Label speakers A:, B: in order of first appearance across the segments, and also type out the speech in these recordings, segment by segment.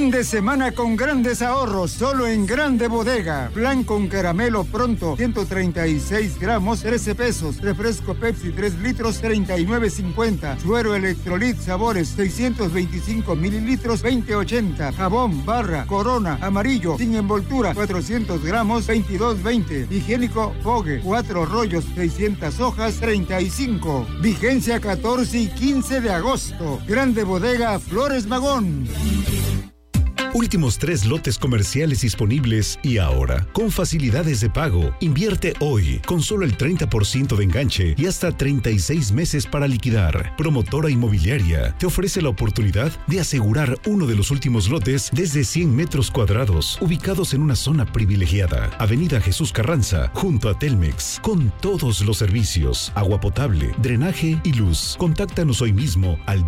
A: Fin de semana con grandes ahorros, solo en Grande Bodega. Flan con caramelo Pronto, 136 gramos, 13 pesos. Refresco Pepsi 3 litros, 39.50. Suero Electrolit Sabores, 625 mililitros, 20.80. Jabón Barra Corona Amarillo, sin envoltura, 400 gramos, 22.20. Higiénico Fogue, 4 rollos, 600 hojas, 35. Vigencia 14 y 15 de agosto. Grande Bodega Flores Magón.
B: Últimos 3 lotes comerciales disponibles y ahora, con facilidades de pago. Invierte hoy, con solo el 30% de enganche y hasta 36 meses para liquidar. Promotora Inmobiliaria te ofrece la oportunidad de asegurar uno de los últimos lotes desde 100 metros cuadrados, ubicados en una zona privilegiada. Avenida Jesús Carranza, junto a Telmex, con todos los servicios, agua potable, drenaje y luz. Contáctanos hoy mismo al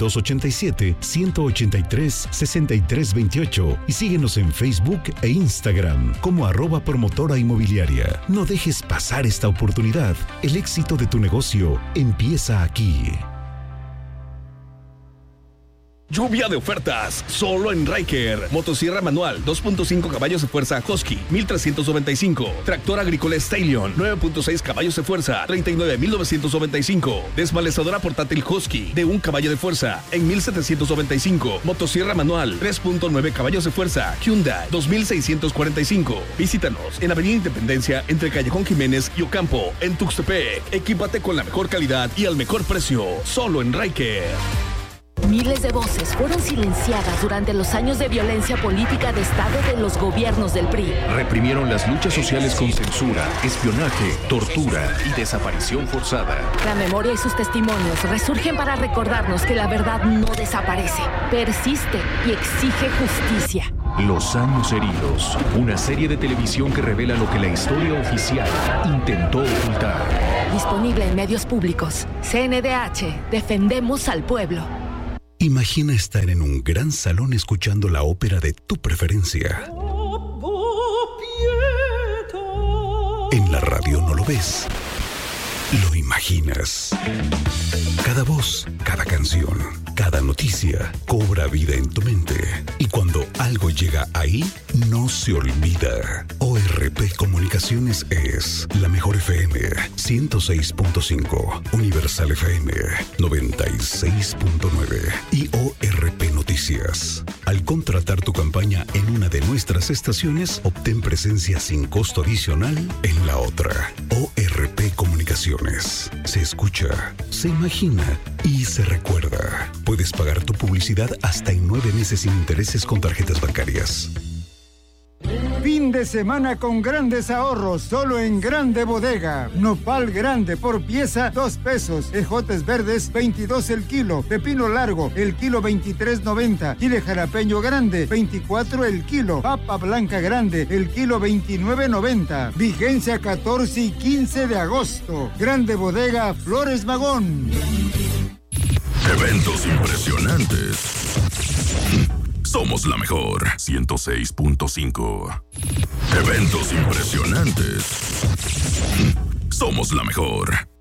B: 287-183-6328 y síguenos en Facebook e Instagram como @promotora inmobiliaria. No dejes pasar esta oportunidad. El éxito de tu negocio empieza aquí.
C: Lluvia de ofertas, solo en Ryker. Motosierra manual, 2.5 caballos de fuerza Husky, 1,395. Tractor agrícola Stallion, 9.6 caballos de fuerza, 39,995. Desmalezadora portátil Husky, de 1 caballo de fuerza, en 1,795. Motosierra manual, 3.9 caballos de fuerza, Hyundai, 2,645. Visítanos en Avenida Independencia, entre Callejón Jiménez y Ocampo, en Tuxtepec. Equípate con la mejor calidad y al mejor precio, solo en Ryker.
D: Miles de voces fueron silenciadas durante los años de violencia política de Estado de los gobiernos del PRI.
E: Reprimieron las luchas sociales con censura, espionaje, tortura y desaparición forzada.
D: La memoria y sus testimonios resurgen para recordarnos que la verdad no desaparece, persiste y exige justicia.
E: Los años heridos, una serie de televisión que revela lo que la historia oficial intentó ocultar.
D: Disponible en medios públicos. CNDH, defendemos al pueblo.
B: Imagina estar en un gran salón escuchando la ópera de tu preferencia. En la radio no lo ves, lo imaginas. Cada voz, cada canción, cada noticia cobra vida en tu mente. Y cuando algo llega ahí, no se olvida. ORP Comunicaciones es la mejor FM 106.5, Universal FM 96.9 y ORP Noticias. Al contratar tu campaña en una de nuestras estaciones, obtén presencia sin costo adicional en la otra. ORP Comunicaciones. Se escucha, se imagina y se recuerda. Puedes pagar tu publicidad hasta en 9 meses sin intereses con tarjetas bancarias.
A: Fin de semana con grandes ahorros, solo en Grande Bodega. Nopal grande por pieza, 2 pesos. Ejotes verdes, 22 el kilo. Pepino largo, el kilo 23.90. Chile jalapeño grande, 24 el kilo. Papa blanca grande, el kilo 29.90. Vigencia 14 y 15 de agosto. Grande Bodega Flores Magón.
F: Eventos impresionantes. Somos la mejor, 106.5. Eventos impresionantes. Somos la mejor.